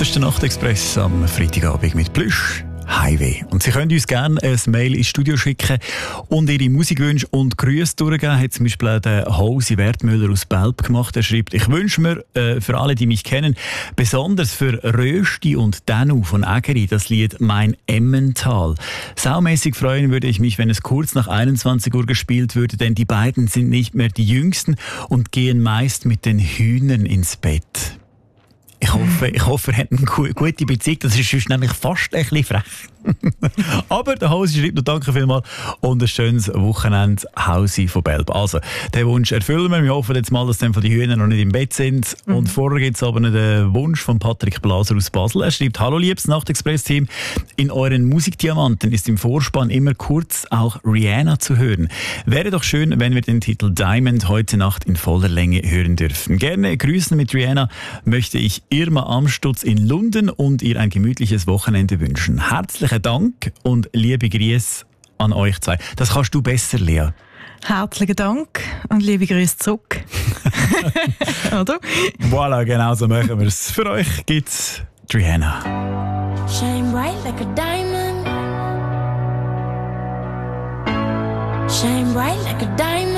ist der Nachtexpress am Freitagabend mit Plüsch. Highway. Und Sie können uns gerne ein Mail ins Studio schicken und Ihre Musikwünsche und Grüße durchgeben. Hat zum Beispiel der Hosi Wertmüller aus Belp gemacht. Er schreibt: Ich wünsche mir für alle, die mich kennen, besonders für Rösti und Danu von Ägeri das Lied Mein Emmental. Saumäßig freuen würde ich mich, wenn es kurz nach 21 Uhr gespielt würde, denn die beiden sind nicht mehr die Jüngsten und gehen meist mit den Hühnern ins Bett. Ich hoffe, er hat eine gute Beziehung. Das ist sonst nämlich fast ein bisschen frech. Aber der Hausi schreibt noch danke vielmals und ein schönes Wochenende, Hausi von Belp. Also, den Wunsch erfüllen wir. Wir hoffen jetzt mal, dass die Hühner noch nicht im Bett sind. Und vorher gibt es aber noch den Wunsch von Patrick Blaser aus Basel. Er schreibt: Hallo liebes Nachtexpress-Team, in euren Musikdiamanten ist im Vorspann immer kurz auch Rihanna zu hören. Wäre doch schön, wenn wir den Titel Diamond heute Nacht in voller Länge hören dürften. Gerne grüßen mit Rihanna möchte ich Irma Amstutz in Lunden und ihr ein gemütliches Wochenende wünschen. Herzlichen Dank und liebe Grüße an euch zwei. Das kannst du besser, Lea. Herzlichen Dank und liebe Grüße zurück. Oder? Voilà, genau so machen wir es. Für euch gibt's Rihanna. Shine bright like a diamond. Shine bright like a diamond.